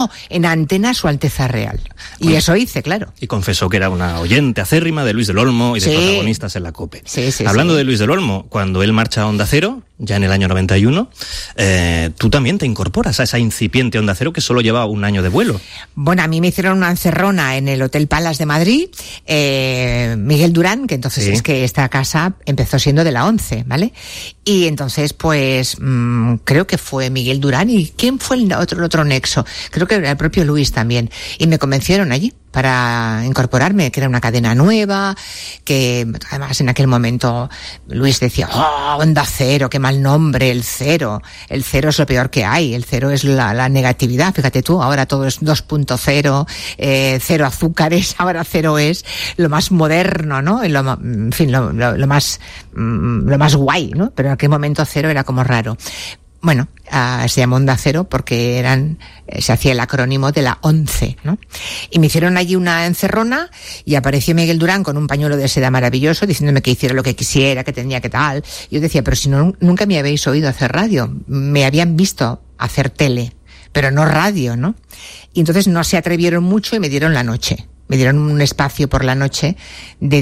en antena Su Alteza Real. Y eso hice, claro. Y confesó que era una oyente acérrima de Luis del Olmo y de protagonistas en la COPE. Hablando de Luis del Olmo, cuando él marcha a Onda Cero, ya en el año 91, tú también te incorporas a esa incipiente Onda Cero que solo lleva un año de vuelo. Bueno, a mí me hicieron una encerrona en el Hotel Palace de Madrid, Miguel Durán, que entonces es que esta casa empezó siendo de la 11, ¿vale? Y entonces, pues, creo que fue Miguel Durán. ¿Y quién fue el otro nexo? Creo que era el propio Luis también. Y me convencieron allí para incorporarme, que era una cadena nueva, que además en aquel momento Luis decía, Onda Cero, qué mal nombre, el cero es lo peor que hay, el cero es la negatividad, fíjate tú, ahora todo es 2.0, cero azúcares, ahora cero es lo más moderno, ¿no? En fin, lo más guay, ¿no? Pero en aquel momento cero era como raro. Bueno, se llamó Onda Cero porque se hacía el acrónimo de la 11, ¿no? Y me hicieron allí una encerrona y apareció Miguel Durán con un pañuelo de seda maravilloso diciéndome que hiciera lo que quisiera, que tenía que tal. Yo decía, pero si no, nunca me habéis oído hacer radio. Me habían visto hacer tele, pero no radio, ¿no? Y entonces no se atrevieron mucho y me dieron la noche. Me dieron un espacio por la noche de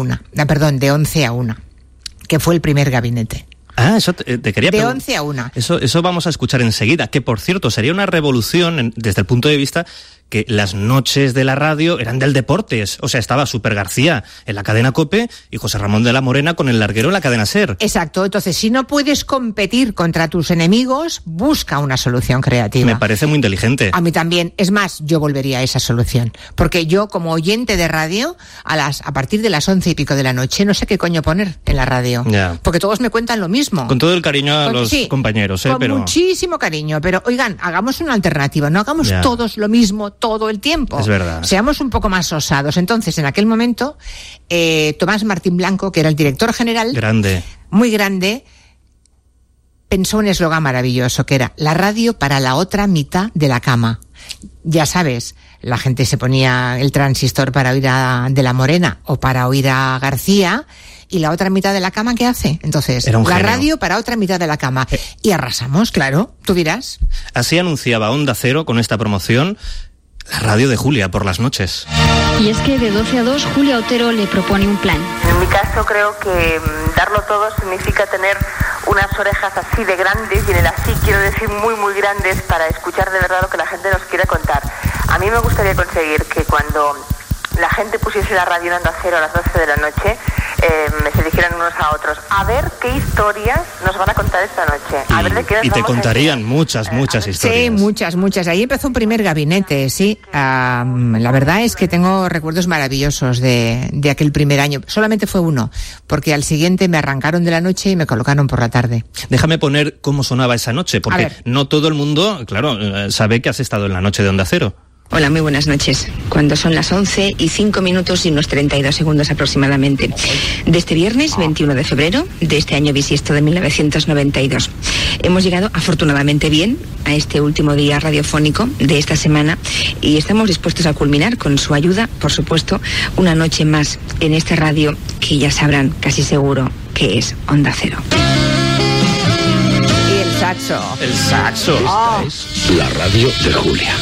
11 a 1, que fue el primer gabinete. Eso te quería preguntar. De 11 a 1. Eso vamos a escuchar enseguida, que por cierto sería una revolución desde el punto de vista que las noches de la radio eran del Deportes. O sea, estaba Super García en la cadena COPE y José Ramón de la Morena con El Larguero en la cadena SER. Exacto. Entonces, si no puedes competir contra tus enemigos, busca una solución creativa. Me parece muy inteligente. A mí también. Es más, yo volvería a esa solución. Porque yo, como oyente de radio, a partir de las 11 y pico de la noche, no sé qué coño poner en la radio. Ya. Porque todos me cuentan lo mismo. Con todo el cariño a los compañeros, con muchísimo cariño. Pero, oigan, hagamos una alternativa. No hagamos todos lo mismo todo el tiempo. Es verdad. Seamos un poco más osados. Entonces, en aquel momento, Tomás Martín Blanco, que era el director general, muy grande, pensó un eslogan maravilloso que era la radio para la otra mitad de la cama. Ya sabes, la gente se ponía el transistor para oír a De la Morena o para oír a García, y la otra mitad de la cama, ¿qué hace? Entonces, la radio para otra mitad de la cama. Y arrasamos, claro, tú dirás. Así anunciaba Onda Cero con esta promoción la radio de Julia por las noches. Y es que de 12 a 2 Julia Otero le propone un plan. En mi caso creo que darlo todo significa tener unas orejas así de grandes, y en el así quiero decir muy muy grandes, para escuchar de verdad lo que la gente nos quiere contar. A mí me gustaría conseguir que cuando la gente pusiese la radio en Onda Cero a las 12 de la noche, se dijeran unos a otros, a ver qué historias nos van a contar esta noche. A ver de qué nos y te contarían muchas historias. Sí, muchas. Ahí empezó un primer gabinete, sí. La verdad es que tengo recuerdos maravillosos de aquel primer año. Solamente fue uno, porque al siguiente me arrancaron de la noche y me colocaron por la tarde. Déjame poner cómo sonaba esa noche, porque no todo el mundo, claro, sabe que has estado en la noche de Onda Cero. Hola, muy buenas noches. Cuando son las 11 y 5 minutos y unos 32 segundos aproximadamente, de este viernes 21 de febrero de este año bisiesto de 1992. Hemos llegado afortunadamente bien a este último día radiofónico de esta semana y estamos dispuestos a culminar con su ayuda, por supuesto, una noche más en esta radio que ya sabrán casi seguro que es Onda Cero. Y el saxo. El saxo. Esta es la radio de Julia.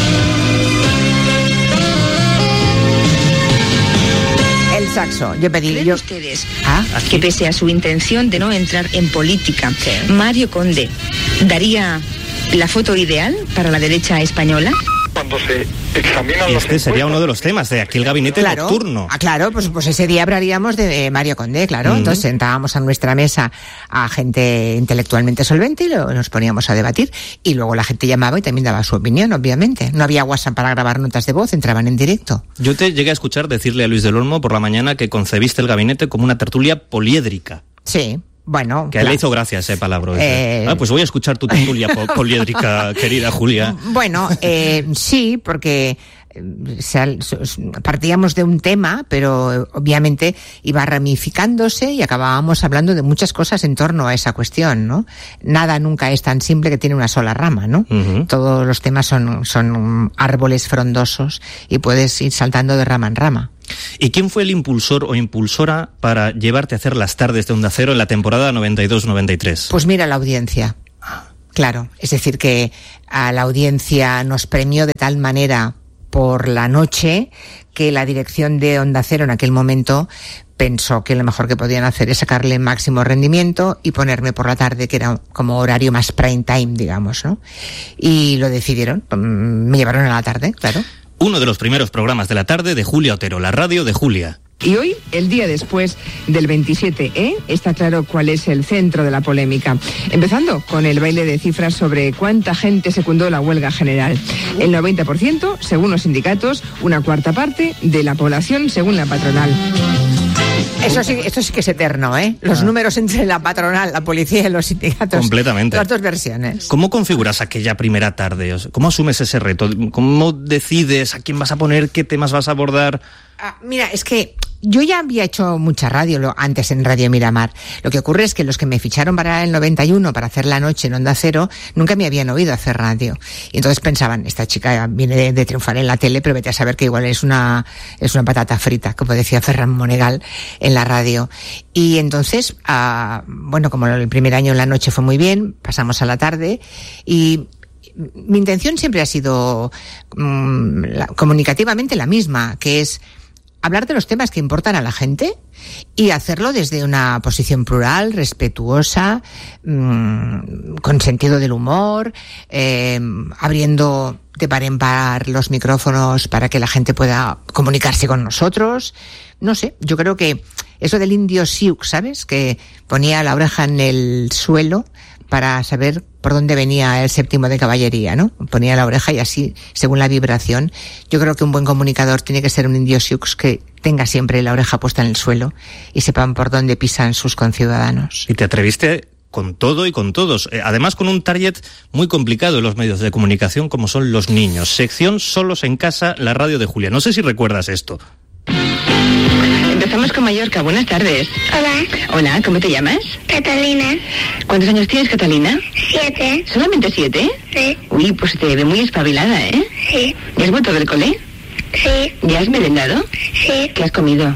Saxo. Yo pedí. ¿Creen ustedes que pese a su intención de no entrar en política, Mario Conde daría la foto ideal para la derecha española? Cuando se examinan y este sería uno de los temas de aquel gabinete nocturno. Claro, pues ese día hablaríamos de Mario Conde, claro. Entonces sentábamos a nuestra mesa a gente intelectualmente solvente y nos poníamos a debatir. Y luego la gente llamaba y también daba su opinión, obviamente. No había WhatsApp para grabar notas de voz, entraban en directo. Yo te llegué a escuchar decirle a Luis del Olmo por la mañana que concebiste el gabinete como una tertulia poliédrica. Sí. Bueno, que le hizo gracia ese palabra. Pues voy a escuchar tu tertulia poliédrica, querida Julia. Bueno, sí, porque partíamos de un tema, pero obviamente iba ramificándose y acabábamos hablando de muchas cosas en torno a esa cuestión, ¿no? Nada nunca es tan simple que tiene una sola rama, ¿no? Uh-huh. Todos los temas son árboles frondosos y puedes ir saltando de rama en rama. ¿Y quién fue el impulsor o impulsora para llevarte a hacer las tardes de Onda Cero en la temporada 92-93? Pues mira, la audiencia. Claro, es decir que a la audiencia nos premió de tal manera por la noche que la dirección de Onda Cero en aquel momento pensó que lo mejor que podían hacer es sacarle máximo rendimiento y ponerme por la tarde, que era como horario más prime time, digamos, ¿no? Y lo decidieron, me llevaron a la tarde, claro. Uno de los primeros programas de la tarde de Julia Otero, la radio de Julia. Y hoy, el día después del 27E, está claro cuál es el centro de la polémica. Empezando con el baile de cifras sobre cuánta gente secundó la huelga general. El 90%, según los sindicatos, una cuarta parte de la población, según la patronal. Esto sí que es eterno, ¿eh? Los números entre la patronal, la policía y los sindicatos. Completamente. Las dos versiones. ¿Cómo configuras aquella primera tarde? ¿Cómo asumes ese reto? ¿Cómo decides a quién vas a poner, qué temas vas a abordar? Mira, es que yo ya había hecho mucha radio antes en Radio Miramar. Lo que ocurre es que los que me ficharon para el 91 para hacer la noche en Onda Cero nunca me habían oído hacer radio. Y entonces pensaban, esta chica viene de triunfar en la tele, pero vete a saber que igual es una patata frita, como decía Ferran Monegal en la radio. Y entonces, bueno, como el primer año en la noche fue muy bien, pasamos a la tarde y mi intención siempre ha sido comunicativamente la misma, que es hablar de los temas que importan a la gente y hacerlo desde una posición plural, respetuosa, con sentido del humor, abriendo de par en par los micrófonos para que la gente pueda comunicarse con nosotros. No sé, yo creo que eso del indio Sioux, ¿sabes? Que ponía la oreja en el suelo para saber por dónde venía el séptimo de caballería, ¿no? Ponía la oreja y así, según la vibración. Yo creo que un buen comunicador tiene que ser un indio Sioux que tenga siempre la oreja puesta en el suelo y sepan por dónde pisan sus conciudadanos. Y te atreviste con todo y con todos. Además, con un target muy complicado en los medios de comunicación como son los niños. Sección Solos en Casa, la radio de Julia. No sé si recuerdas esto. Empezamos con Mallorca. Buenas tardes. Hola. Hola, ¿cómo te llamas? Catalina. ¿Cuántos años tienes, Catalina? 7. ¿Solamente 7? Sí. Uy, pues te ve muy espabilada, ¿eh? Sí. ¿Ya has vuelto del cole? Sí. ¿Ya has merendado? Sí. ¿Qué has comido?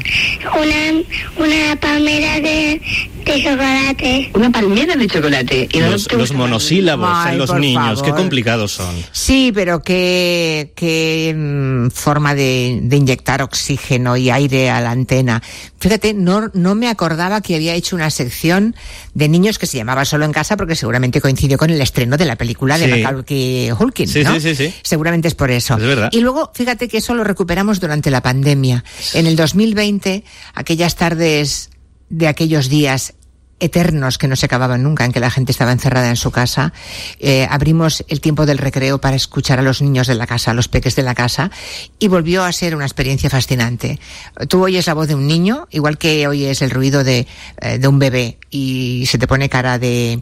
Una palmera de chocolate. Una palmera de chocolate. ¿Y los monosílabos en los niños, qué complicados son. Sí, pero qué forma de inyectar oxígeno y aire a la antena. Fíjate, no me acordaba que había hecho una sección de niños que se llamaba Solo en Casa porque seguramente coincidió con el estreno de la película de Macaulay Culkin, ¿no? Sí. Seguramente es por eso. Es verdad. Y luego, fíjate que eso lo recuperamos durante la pandemia. En el 2020, aquellas tardes de aquellos días eternos que no se acababan nunca, en que la gente estaba encerrada en su casa, abrimos el tiempo del recreo para escuchar a los niños de la casa, a los peques de la casa, y volvió a ser una experiencia fascinante. Tú oyes la voz de un niño, igual que oyes el ruido de un bebé, y se te pone cara de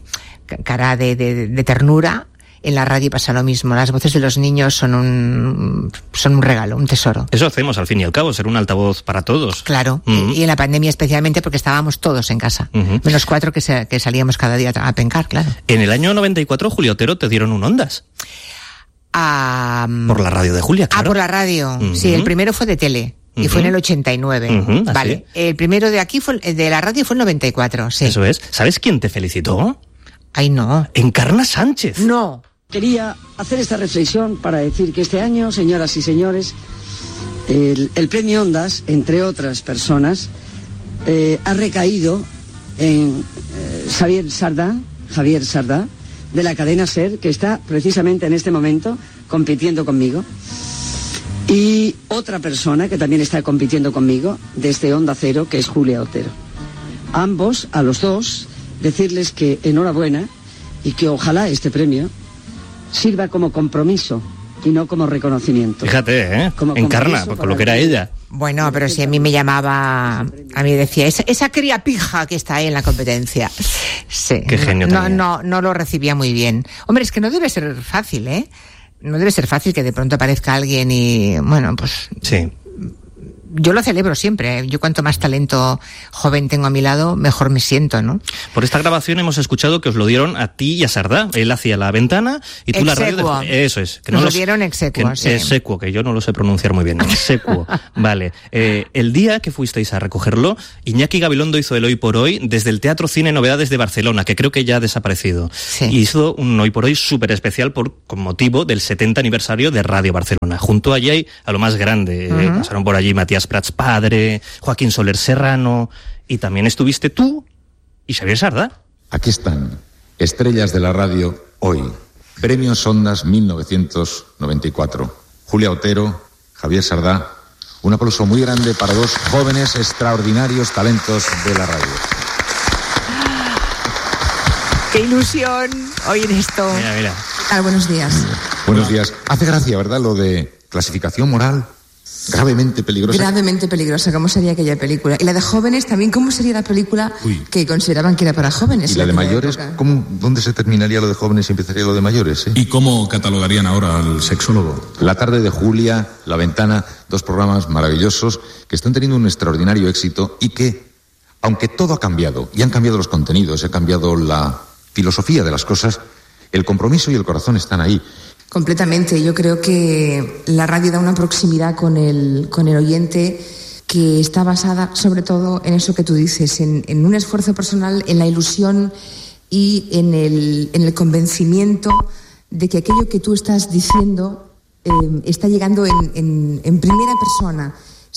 ternura. En la radio pasa lo mismo. Las voces de los niños son un regalo, un tesoro. Eso hacemos, al fin y al cabo, ser un altavoz para todos. Claro, y en la pandemia especialmente porque estábamos todos en casa. Menos 4 que salíamos cada día a pencar, claro. En el año 94, Julia Otero, te dieron un Ondas. Por la radio de Julia, claro. Por la radio. Sí, el primero fue de tele. Y fue en el 89. Vale. El primero de aquí de la radio fue en el 94, sí. Eso es. ¿Sabes quién te felicitó? Ay, no. Encarna Sánchez. No. Quería hacer esta reflexión para decir que este año, señoras y señores, el premio Ondas, entre otras personas, ha recaído en Javier Sardá, de la cadena SER, que está precisamente en este momento compitiendo conmigo, y otra persona que también está compitiendo conmigo, desde Onda Cero, que es Julia Otero. Ambos, a los dos, decirles que enhorabuena y que ojalá este premio sirva como compromiso y no como reconocimiento. Fíjate, Encarna, con lo que era ella. Bueno, pero si a mí me llamaba, a mí decía, esa cría pija que está ahí en la competencia. Sí. Qué genio no lo recibía muy bien. Hombre, es que no debe ser fácil, ¿eh? No debe ser fácil que de pronto aparezca alguien y, bueno, pues... Sí. yo lo celebro siempre. Yo cuanto más talento joven tengo a mi lado, mejor me siento, ¿no? Por esta grabación hemos escuchado que os lo dieron a ti y a Sardá. Él hacía la ventana y tú execuo. La radio. Eso es. Que nos lo dieron execuo, sí. Execuo, que yo no lo sé pronunciar muy bien. Execuo. Vale. El día que fuisteis a recogerlo, Iñaki Gabilondo hizo el Hoy por Hoy desde el Teatro Cine Novedades de Barcelona, que creo que ya ha desaparecido. Sí. Y hizo un Hoy por Hoy súper especial con motivo del 70 aniversario de Radio Barcelona. Junto allí a lo más grande. Pasaron por allí Matías Prats padre, Joaquín Soler Serrano, y también estuviste tú y Xavier Sardá. Aquí están, estrellas de la radio hoy. Premios Ondas 1994. Julia Otero, Javier Sardá. Un aplauso muy grande para dos jóvenes extraordinarios talentos de la radio. ¡Qué ilusión oír esto! Mira. Buenos días. Buenos días. Hace gracia, ¿verdad?, lo de clasificación moral. Gravemente peligrosa. Gravemente peligrosa, ¿cómo sería aquella película? Y la de jóvenes también, ¿cómo sería la película que consideraban que era para jóvenes? ¿Y la de mayores? ¿Dónde se terminaría lo de jóvenes y empezaría lo de mayores? ¿Y cómo catalogarían ahora al sexólogo? La tarde de Julia, La Ventana, dos programas maravillosos que están teniendo un extraordinario éxito y que, aunque todo ha cambiado, y han cambiado los contenidos, ha cambiado la filosofía de las cosas, el compromiso y el corazón están ahí. Completamente. Yo creo que la radio da una proximidad con el oyente que está basada sobre todo en eso que tú dices, en un esfuerzo personal, en la ilusión y en el convencimiento de que aquello que tú estás diciendo está llegando en primera persona.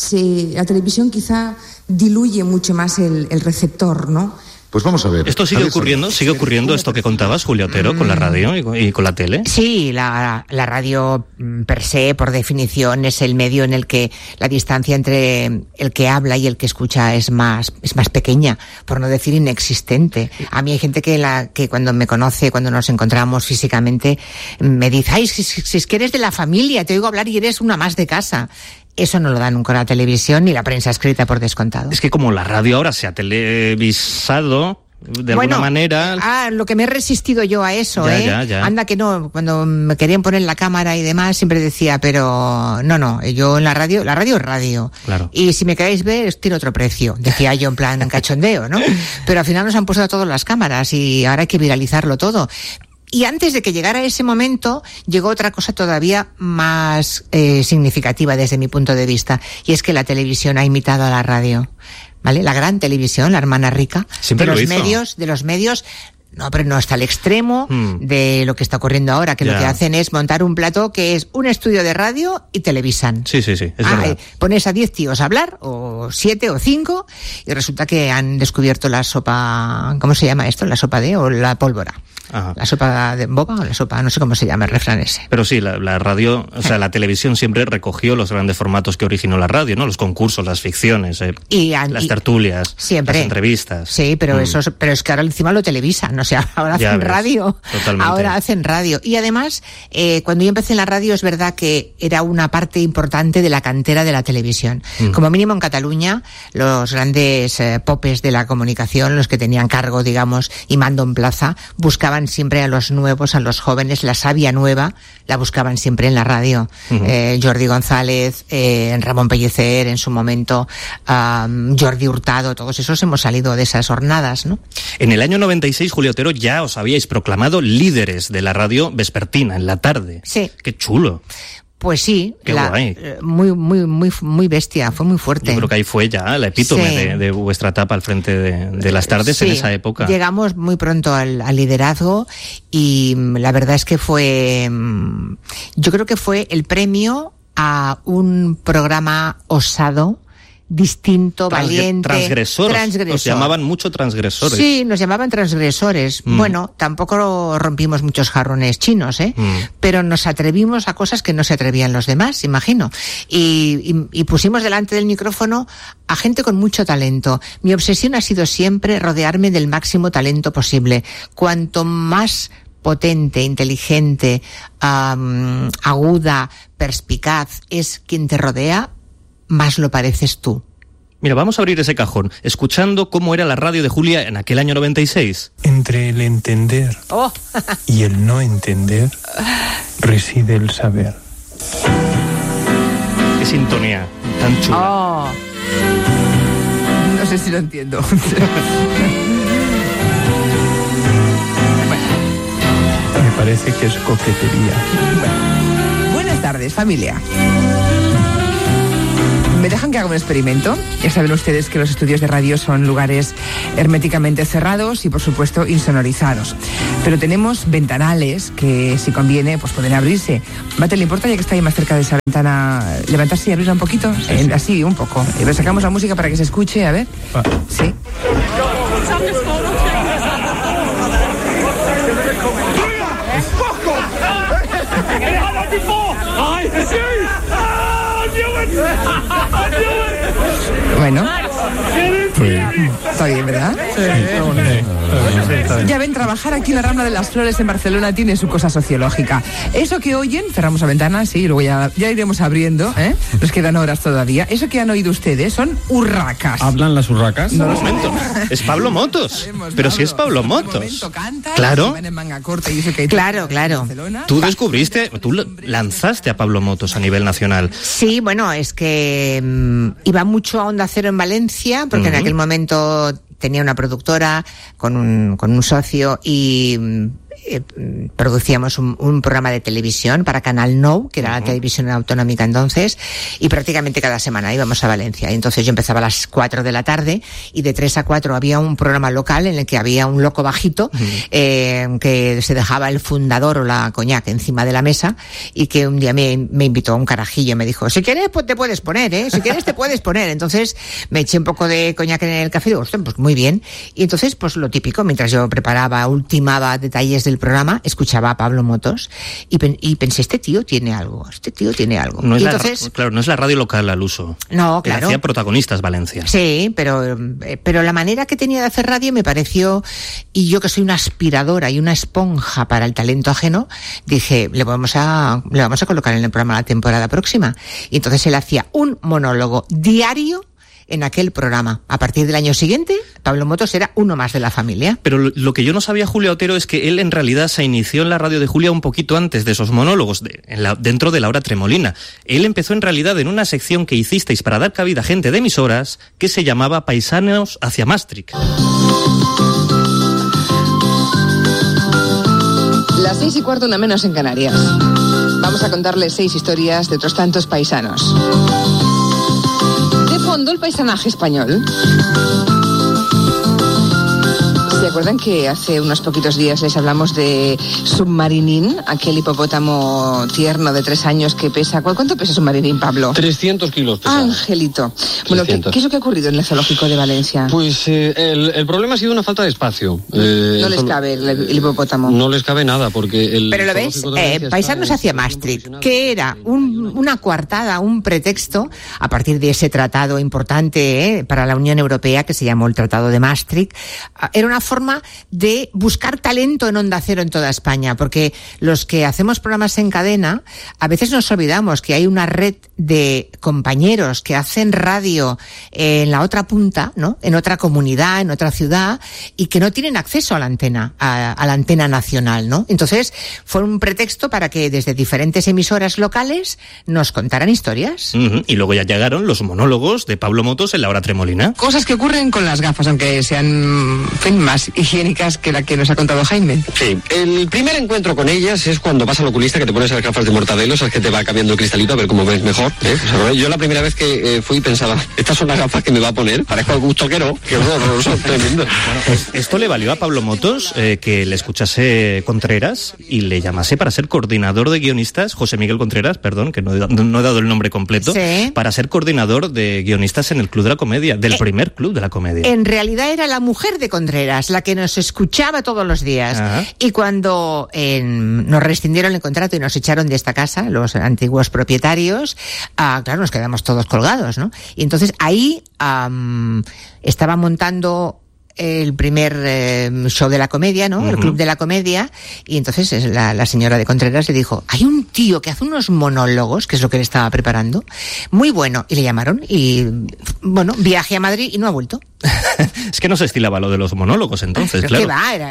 La televisión quizá diluye mucho más el receptor, ¿no? Pues vamos a ver. ¿Esto sigue ocurriendo esto que contabas, Julia Otero, con la radio y con la tele? Sí, la radio per se, por definición, es el medio en el que la distancia entre el que habla y el que escucha es más pequeña, por no decir inexistente. A mí hay gente que cuando me conoce, cuando nos encontramos físicamente, me dice, ay, si es que eres de la familia, te oigo hablar y eres una más de casa. Eso no lo da nunca la televisión ni la prensa escrita, por descontado. Es que como la radio ahora se ha televisado de alguna manera... lo que me he resistido yo a eso, Ya. Anda que no, cuando me querían poner la cámara y demás, siempre decía, pero no, yo en la radio es radio. Claro. Y si me queréis ver, os tiro otro precio, decía yo en plan cachondeo, ¿no? Pero al final nos han puesto todas las cámaras y ahora hay que viralizarlo todo. Y antes de que llegara ese momento, llegó otra cosa todavía más significativa desde mi punto de vista, y es que la televisión ha imitado a la radio, ¿vale? La gran televisión, la hermana rica, siempre de los medios, no, pero no hasta el extremo de lo que está ocurriendo ahora, que lo que hacen es montar un plató que es un estudio de radio y televisan. Sí, es verdad. Pones a 10 tíos a hablar, o 7 o 5, y resulta que han descubierto la sopa, ¿cómo se llama esto? ¿La sopa o la pólvora? Ajá. La sopa de boba o la sopa, no sé cómo se llama el refrán ese. Pero sí, la radio, o sea, la televisión siempre recogió los grandes formatos que originó la radio, ¿no? Los concursos, las ficciones, las tertulias, siempre. Las entrevistas. Sí, pero pero es que ahora encima lo televisan, o sea, ahora hacen radio. Totalmente. Ahora hacen radio. Y además, cuando yo empecé en la radio es verdad que era una parte importante de la cantera de la televisión. Como mínimo en Cataluña, los grandes popes de la comunicación, los que tenían cargo, digamos, y mando en plaza, buscaban siempre a los nuevos, a los jóvenes, la savia nueva, la buscaban siempre en la radio. Jordi González, Ramón Pellicer, en su momento, Jordi Hurtado, todos esos hemos salido de esas jornadas, ¿no? En el año 96, Julia Otero, ya os habíais proclamado líderes de la radio vespertina, en la tarde. Sí. ¡Qué chulo! Pues sí, Qué guay. Muy bestia, fue muy fuerte. Yo creo que ahí fue ya la epítome de vuestra etapa al frente de las tardes en esa época. Llegamos muy pronto al liderazgo y la verdad es que yo creo que fue el premio a un programa osado, distinto, valiente, transgresor. Nos llamaban mucho transgresores. Sí, nos llamaban transgresores. Bueno, tampoco rompimos muchos jarrones chinos, pero nos atrevimos a cosas que no se atrevían los demás, imagino. Y pusimos delante del micrófono a gente con mucho talento. Mi obsesión ha sido siempre rodearme del máximo talento posible. Cuanto más potente, inteligente, aguda, perspicaz es quien te rodea, más lo pareces tú. Mira, vamos a abrir ese cajón, escuchando cómo era la radio de Julia en aquel año 96. Entre el entender y el no entender reside el saber. Qué sintonía. Tan chula. Oh. No sé si lo entiendo. Me parece que es coquetería. Bueno. Buenas tardes, familia. ¿Me dejan que haga un experimento? Ya saben ustedes que los estudios de radio son lugares herméticamente cerrados y, por supuesto, insonorizados. Pero tenemos ventanales que, si conviene, pues pueden abrirse. Mate, ¿le importa, ya que está ahí más cerca de esa ventana, levantarse y abrirla un poquito? Sí. Así, un poco. Y le sacamos la música para que se escuche, a ver. Sí. Bueno, está bien, ¿verdad? Sí. Ya ven, trabajar aquí en la Rambla de las Flores en Barcelona tiene su cosa sociológica. Eso que oyen, cerramos la ventana, sí, y luego ya iremos abriendo, ¿eh? Nos quedan horas todavía. Eso que han oído ustedes son urracas. ¿Hablan las urracas? No, un momento. Es Pablo Motos. Pero si es Pablo Motos. Claro. Claro. Tú lanzaste a Pablo Motos a nivel nacional. Sí, bueno, es que iba mucho a Onda Cero en Valencia, porque en aquel momento tenía una productora con un socio y producíamos un programa de televisión para Canal Nou, que era la televisión autonómica entonces, y prácticamente cada semana íbamos a Valencia. Y entonces yo empezaba a las 4 de la tarde y de 3 a 4 había un programa local en el que había un loco bajito que se dejaba el fundador o la coñac encima de la mesa y que un día me invitó a un carajillo y me dijo, si quieres pues te puedes poner, si quieres te puedes poner. Entonces me eché un poco de coñac en el café y digo, pues muy bien. Y entonces pues lo típico, mientras yo ultimaba detalles del programa, escuchaba a Pablo Motos y pensé, este tío tiene algo. No es, no es la radio local al uso. No, claro. Hacía Protagonistas Valencia. Sí, pero la manera que tenía de hacer radio me pareció, y yo que soy una aspiradora y una esponja para el talento ajeno, dije, le vamos a colocar en el programa la temporada próxima. Y entonces él hacía un monólogo diario en aquel programa. A partir del año siguiente, Pablo Motos era uno más de la familia. Pero lo que yo no sabía, Julia Otero, es que él en realidad se inició en la radio de Julia un poquito antes de esos monólogos, dentro de la hora tremolina. Él empezó en realidad en una sección que hicisteis para dar cabida a gente de emisoras que se llamaba Paisanos hacia Maastricht. Las 6:15, una menos en Canarias. Vamos a contarles 6 historias de otros tantos paisanos. De fondo, el paisanaje español. ¿Se acuerdan que hace unos poquitos días les hablamos de Submarinín, aquel hipopótamo tierno de 3 años que pesa... ¿Cuánto pesa Submarinín, Pablo? 300 kilos. Pesa. Angelito. Bueno, ¿qué es lo que ha ocurrido en el zoológico de Valencia? Pues el problema ha sido una falta de espacio. No les cabe el hipopótamo. No les cabe nada, porque el... Pero lo ves, Paisanos hacia Maastricht, que era una coartada, un pretexto, a partir de ese tratado importante para la Unión Europea, que se llamó el Tratado de Maastricht. Era una forma de buscar talento en Onda Cero en toda España, porque los que hacemos programas en cadena, a veces nos olvidamos que hay una red de compañeros que hacen radio en la otra punta, ¿no? En otra comunidad, en otra ciudad, y que no tienen acceso a la antena, a la antena nacional, ¿no? Entonces, fue un pretexto para que desde diferentes emisoras locales nos contaran historias. Y luego ya llegaron los monólogos de Pablo Motos en la hora tremolina. Cosas que ocurren con las gafas, aunque sean más higiénicas que la que nos ha contado Jaime. Sí, el primer encuentro con ellas es cuando vas al oculista, que te pones las gafas de Mortadelo, esas que te va cambiando el cristalito a ver cómo ves mejor, ¿eh? O sea, yo la primera vez que fui pensaba, estas son las gafas que me va a poner, parezco algún toquero, que horroroso, tremendo. Bueno, pues esto le valió a Pablo Motos que le escuchase Contreras y le llamase para ser coordinador de guionistas, José Miguel Contreras, perdón, que no he dado el nombre completo, sí, para ser coordinador de guionistas en el Club de la Comedia, del primer Club de la Comedia. En realidad era la mujer de Contreras, la que nos escuchaba todos los días. Ajá. Y cuando nos rescindieron el contrato y nos echaron de esta casa, los antiguos propietarios, claro, nos quedamos todos colgados, ¿no? Y entonces ahí estaba montando el primer show de la comedia, ¿no? El Club de la Comedia, y entonces la señora de Contreras le dijo, hay un tío que hace unos monólogos, que es lo que él estaba preparando, muy bueno, y le llamaron, y bueno, viaje a Madrid y no ha vuelto. Es que no se estilaba lo de los monólogos entonces, claro.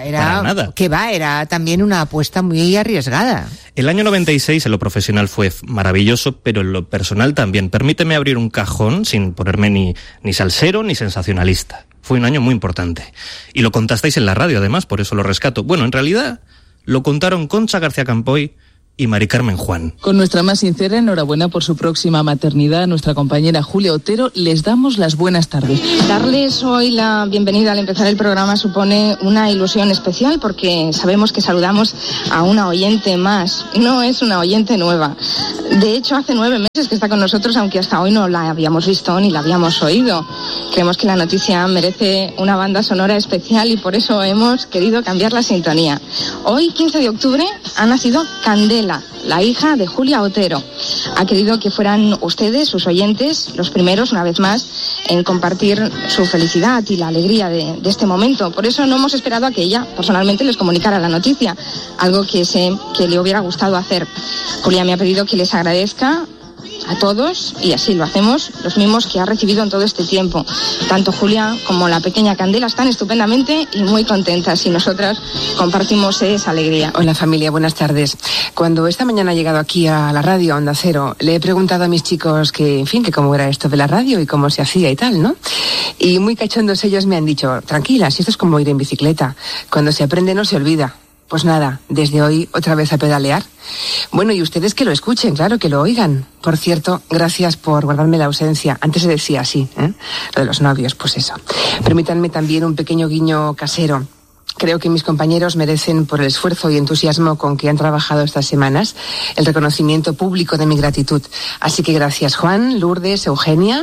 Que era también una apuesta muy arriesgada. El año 96 en lo profesional fue maravilloso, pero en lo personal también. Permíteme abrir un cajón sin ponerme ni salsero ni sensacionalista. Fue un año muy importante. Y lo contasteis en la radio, además, por eso lo rescato. Bueno, en realidad lo contaron Concha García Campoy y Mari Carmen Juan. Con nuestra más sincera enhorabuena por su próxima maternidad, nuestra compañera Julia Otero, les damos las buenas tardes. Darles hoy la bienvenida al empezar el programa supone una ilusión especial porque sabemos que saludamos a una oyente más. No es una oyente nueva. De hecho, hace 9 meses que está con nosotros, aunque hasta hoy no la habíamos visto ni la habíamos oído. Creemos que la noticia merece una banda sonora especial y por eso hemos querido cambiar la sintonía. Hoy, 15 de octubre, ha nacido Candela, la hija de Julia Otero. Ha querido que fueran ustedes, sus oyentes, los primeros, una vez más, en compartir su felicidad y la alegría de este momento. Por eso no hemos esperado a que ella personalmente les comunicara la noticia, algo que sé que le hubiera gustado hacer. Julia me ha pedido que les agradezca a todos, y así lo hacemos, los mismos que ha recibido en todo este tiempo. Tanto Julia como la pequeña Candela están estupendamente y muy contentas, y nosotras compartimos esa alegría. Hola familia, buenas tardes. Cuando esta mañana he llegado aquí a la radio, a Onda Cero, le he preguntado a mis chicos que cómo era esto de la radio y cómo se hacía y tal, ¿no? Y muy cachondos ellos me han dicho, tranquila, si esto es como ir en bicicleta, cuando se aprende no se olvida. Pues nada, desde hoy otra vez a pedalear. Bueno, y ustedes que lo escuchen, claro, que lo oigan. Por cierto, gracias por guardarme la ausencia. Antes se decía así, lo de los novios, pues eso. Permítanme también un pequeño guiño casero. Creo que mis compañeros merecen, por el esfuerzo y entusiasmo con que han trabajado estas semanas, el reconocimiento público de mi gratitud. Así que gracias Juan, Lourdes, Eugenia,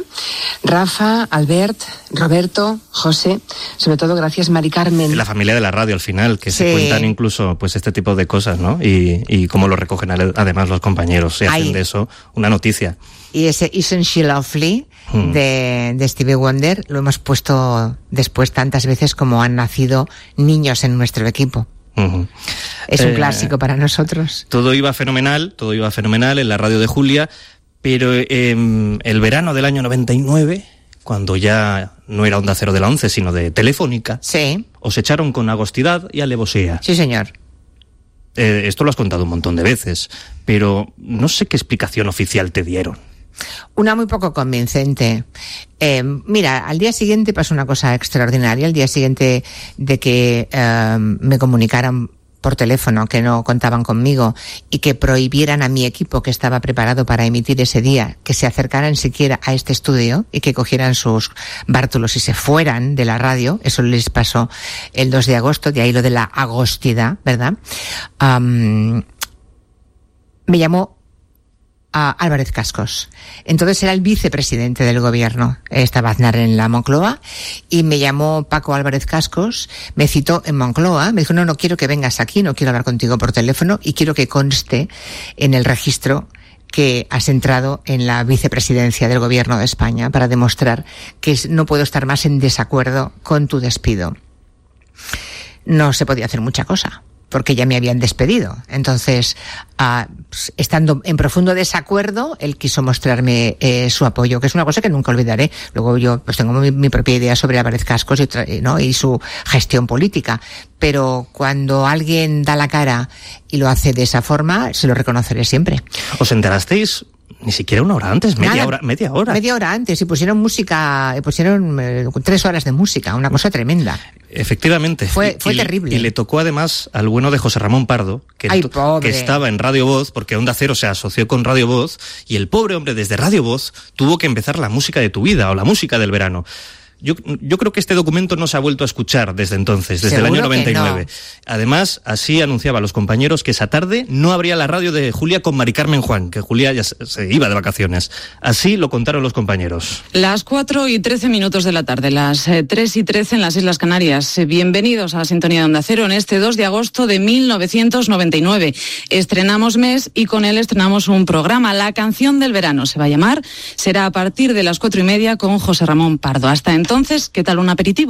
Rafa, Albert, Roberto, José, sobre todo gracias Mari Carmen. La familia de la radio al final, que se cuentan incluso pues este tipo de cosas, ¿no? Y cómo lo recogen además los compañeros, se hacen de eso una noticia. Y ese Isn't She Lovely de Stevie Wonder lo hemos puesto después tantas veces como han nacido niños en nuestro equipo. Es un clásico para nosotros. Todo iba fenomenal en la radio de Julia, pero el verano del año 99, cuando ya no era Onda Cero de la 11, sino de Telefónica, os echaron con agostidad y alevosía. Sí, señor. Esto lo has contado un montón de veces, pero no sé qué explicación oficial te dieron. Una muy poco convincente. Mira, al día siguiente pasó una cosa extraordinaria. Al día siguiente de que me comunicaran por teléfono que no contaban conmigo y que prohibieran a mi equipo que estaba preparado para emitir ese día que se acercaran siquiera a este estudio y que cogieran sus bártulos y se fueran de la radio. Eso les pasó el 2 de agosto, de ahí lo de la agostidad, ¿verdad? Me llamó a Álvarez Cascos. Entonces era el vicepresidente del gobierno. Estaba Aznar en la Moncloa y me llamó Paco Álvarez Cascos, me citó en Moncloa, me dijo, no quiero que vengas aquí, no quiero hablar contigo por teléfono y quiero que conste en el registro que has entrado en la vicepresidencia del gobierno de España para demostrar que no puedo estar más en desacuerdo con tu despido. No se podía hacer mucha cosa, porque ya me habían despedido. Entonces, estando en profundo desacuerdo, él quiso mostrarme su apoyo, que es una cosa que nunca olvidaré. Luego yo pues tengo mi propia idea sobre Álvarez Cascos y su gestión política. Pero cuando alguien da la cara y lo hace de esa forma, se lo reconoceré siempre. ¿Os enterasteis? Ni siquiera una hora antes, media hora. Media hora antes, y pusieron música, 3 horas de música, una cosa tremenda. Efectivamente. Fue terrible. Y le tocó además al bueno de José Ramón Pardo, que estaba en Radio Voz, porque Onda Cero se asoció con Radio Voz, y el pobre hombre desde Radio Voz tuvo que empezar la música de tu vida, o la música del verano. Yo creo que este documento no se ha vuelto a escuchar desde entonces, desde el año 99. No. Además, así anunciaba a los compañeros que esa tarde no habría la radio de Julia con Mari Carmen Juan, que Julia ya se iba de vacaciones. Así lo contaron los compañeros. Las 4:13 de la tarde, las 3:13 en las Islas Canarias. Bienvenidos a la sintonía de Onda Cero en este 2 de agosto de 1999. Estrenamos mes y con él estrenamos un programa. La canción del verano se va a llamar. Será a partir de las 4:30 con José Ramón Pardo. Hasta entonces, ¿qué tal un aperitivo?